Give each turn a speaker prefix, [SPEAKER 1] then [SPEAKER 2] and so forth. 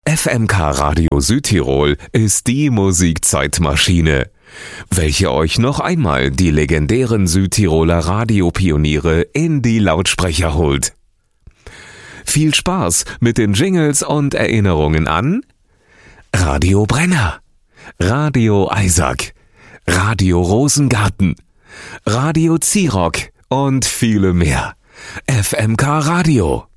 [SPEAKER 1] FMK Radio Südtirol ist die Musikzeitmaschine, welche euch noch einmal die legendären Südtiroler Radiopioniere in die Lautsprecher holt. Viel Spaß mit den Jingles und Erinnerungen an Radio Brenner, Radio Eisack, Radio Rosengarten, Radio Zirock und viele mehr. FMK Radio.